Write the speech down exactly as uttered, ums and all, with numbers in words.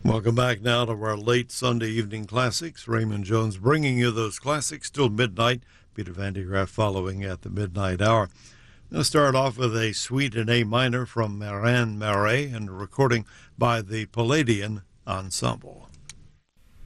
Welcome back now to our late Sunday evening classics. Raymond Jones bringing you those classics till midnight. Peter Van de Graaff following at the midnight hour. We'll start off with a suite in A minor from Marin Marais and a recording by the Palladian Ensemble.